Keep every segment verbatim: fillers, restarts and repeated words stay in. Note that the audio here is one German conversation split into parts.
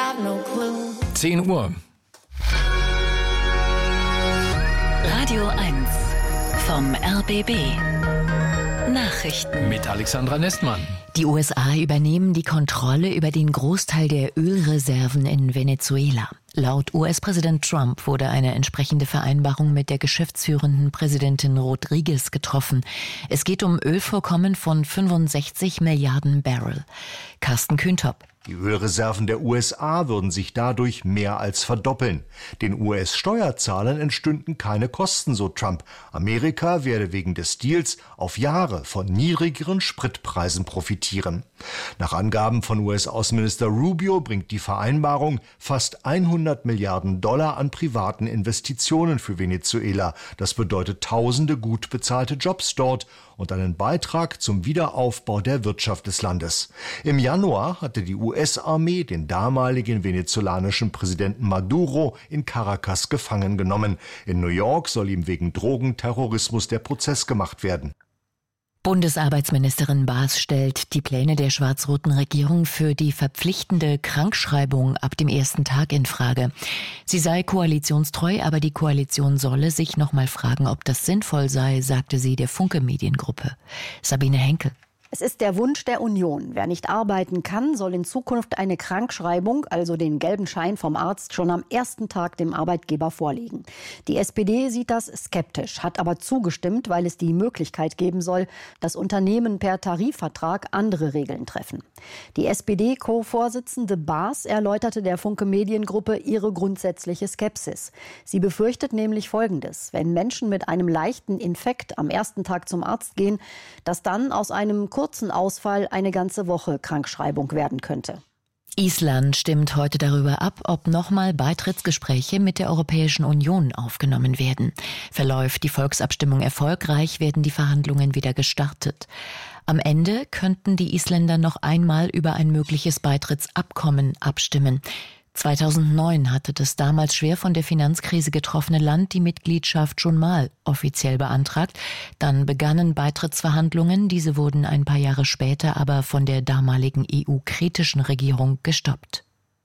zehn Uhr. Radio eins vom R B B. Nachrichten Mit Alexandra Nestmann. Die U S A übernehmen die Kontrolle über den Großteil der Ölreserven in Venezuela. Laut U S-Präsident Trump wurde eine entsprechende Vereinbarung mit der geschäftsführenden Präsidentin Rodriguez getroffen. Es geht um Ölvorkommen von fünfundsechzig Milliarden Barrel. Carsten Kühntop. Die Ölreserven der U S A würden sich dadurch mehr als verdoppeln. Den U S-Steuerzahlern entstünden keine Kosten, so Trump. Amerika werde wegen des Deals auf Jahre von niedrigeren Spritpreisen profitieren. Nach Angaben von U S-Außenminister Rubio bringt die Vereinbarung fast hundert Milliarden Dollar an privaten Investitionen für Venezuela. Das bedeutet tausende gut bezahlte Jobs dort und einen Beitrag zum Wiederaufbau der Wirtschaft des Landes. Im Januar hatte die U S-Armee den damaligen venezolanischen Präsidenten Maduro in Caracas gefangen genommen. In New York soll ihm wegen Drogenterrorismus der Prozess gemacht werden. Bundesarbeitsministerin Baas stellt die Pläne der schwarz-roten Regierung für die verpflichtende Krankschreibung ab dem ersten Tag in Frage. Sie sei koalitionstreu, aber die Koalition solle sich noch mal fragen, ob das sinnvoll sei, sagte sie der Funke Mediengruppe. Sabine Henkel. Es ist der Wunsch der Union. Wer nicht arbeiten kann, soll in Zukunft eine Krankschreibung, also den gelben Schein vom Arzt, schon am ersten Tag dem Arbeitgeber vorlegen. Die S P D sieht das skeptisch, hat aber zugestimmt, weil es die Möglichkeit geben soll, dass Unternehmen per Tarifvertrag andere Regeln treffen. Die S P D-Co-Vorsitzende Baas erläuterte der Funke Mediengruppe ihre grundsätzliche Skepsis. Sie befürchtet nämlich Folgendes: Wenn Menschen mit einem leichten Infekt am ersten Tag zum Arzt gehen, dass dann aus einem kurzen Ausfall eine ganze Woche Krankschreibung werden könnte. Island stimmt heute darüber ab, ob nochmal Beitrittsgespräche mit der Europäischen Union aufgenommen werden. Verläuft die Volksabstimmung erfolgreich, werden die Verhandlungen wieder gestartet. Am Ende könnten die Isländer noch einmal über ein mögliches Beitrittsabkommen abstimmen. zweitausendneun hatte das damals schwer von der Finanzkrise getroffene Land die Mitgliedschaft schon mal offiziell beantragt. Dann begannen Beitrittsverhandlungen. Diese wurden ein paar Jahre später aber von der damaligen E U-kritischen Regierung gestoppt.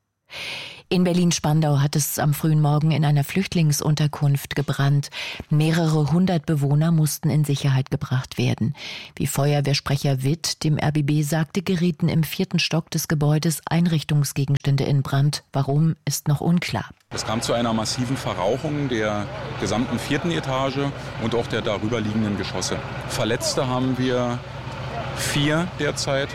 In Berlin-Spandau hat es am frühen Morgen in einer Flüchtlingsunterkunft gebrannt. Mehrere hundert Bewohner mussten in Sicherheit gebracht werden. Wie Feuerwehrsprecher Witt dem R B B sagte, gerieten im vierten Stock des Gebäudes Einrichtungsgegenstände in Brand. Warum, ist noch unklar. Es kam zu einer massiven Verrauchung der gesamten vierten Etage und auch der darüber liegenden Geschosse. Verletzte haben wir vier derzeit,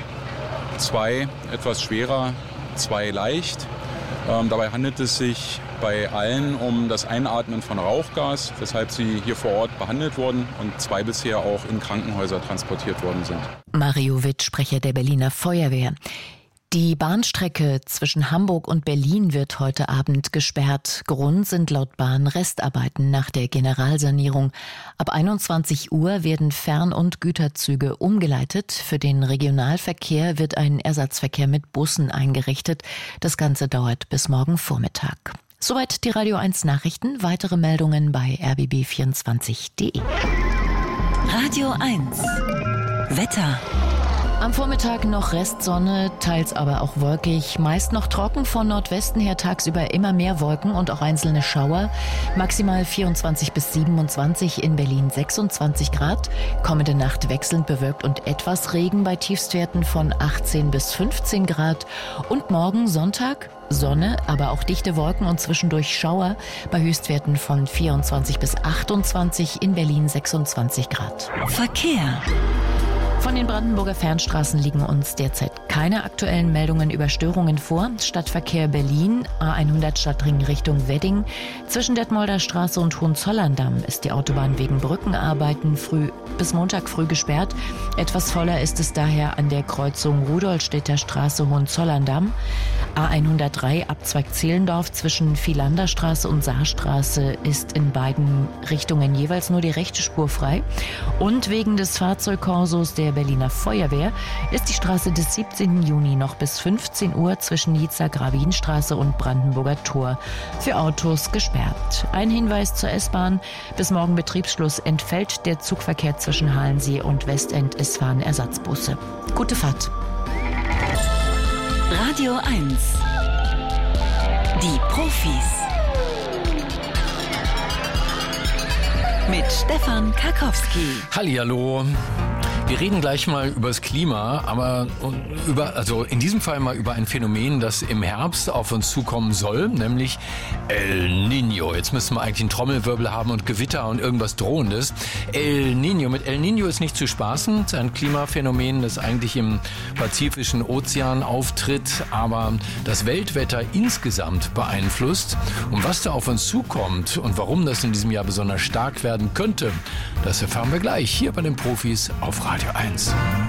zwei etwas schwerer, zwei leicht. Ähm, dabei handelt es sich bei allen um das Einatmen von Rauchgas, weshalb sie hier vor Ort behandelt wurden und zwei bisher auch in Krankenhäuser transportiert worden sind. Mario Witt, Sprecher der Berliner Feuerwehr. Die Bahnstrecke zwischen Hamburg und Berlin wird heute Abend gesperrt. Grund sind laut Bahn Restarbeiten nach der Generalsanierung. Ab einundzwanzig Uhr werden Fern- und Güterzüge umgeleitet. Für den Regionalverkehr wird ein Ersatzverkehr mit Bussen eingerichtet. Das Ganze dauert bis morgen Vormittag. Soweit die Radio eins Nachrichten. Weitere Meldungen bei r b b vierundzwanzig punkt d e. Radio eins Wetter. Am Vormittag noch Restsonne, teils aber auch wolkig, meist noch trocken, von Nordwesten her tagsüber immer mehr Wolken und auch einzelne Schauer. Maximal vierundzwanzig bis siebenundzwanzig, in Berlin sechsundzwanzig Grad. Kommende Nacht wechselnd bewölkt und etwas Regen bei Tiefstwerten von achtzehn bis fünfzehn Grad. Und morgen Sonntag Sonne, aber auch dichte Wolken und zwischendurch Schauer bei Höchstwerten von vierundzwanzig bis achtundzwanzig, in Berlin sechsundzwanzig Grad. Verkehr. Von den Brandenburger Fernstraßen liegen uns derzeit keine aktuellen Meldungen über Störungen vor. Stadtverkehr Berlin, A hundert Stadtring Richtung Wedding. Zwischen Detmolder Straße und Hohenzollern-Damm ist die Autobahn wegen Brückenarbeiten früh bis Montag früh gesperrt. Etwas voller ist es daher an der Kreuzung Rudolstädter Straße Hohenzollern-Damm. A hundertdrei Abzweig Zehlendorf zwischen Viehlanderstraße und Saarstraße ist in beiden Richtungen jeweils nur die rechte Spur frei. Und wegen des Fahrzeugkorsos der Berliner Feuerwehr ist die Straße des siebzehnten Juni noch bis fünfzehn Uhr zwischen Nizza-Gravin-Straße und Brandenburger Tor für Autos gesperrt. Ein Hinweis zur S-Bahn: Bis morgen Betriebsschluss entfällt der Zugverkehr zwischen Halensee und Westend. Es fahren Ersatzbusse. Gute Fahrt. Radio eins Die Profis. Mit Stefan Karkowski. Hallihallo. Wir reden gleich mal über das Klima, aber über, also in diesem Fall mal über ein Phänomen, das im Herbst auf uns zukommen soll, nämlich El Niño. Jetzt müssen wir eigentlich einen Trommelwirbel haben und Gewitter und irgendwas Drohendes. El Niño. Mit El Niño ist nicht zu spaßen. Es ist ein Klimaphänomen, das eigentlich im Pazifischen Ozean auftritt, aber das Weltwetter insgesamt beeinflusst. Und was da auf uns zukommt und warum das in diesem Jahr besonders stark werden könnte, das erfahren wir gleich hier bei den Profis auf Radio eins.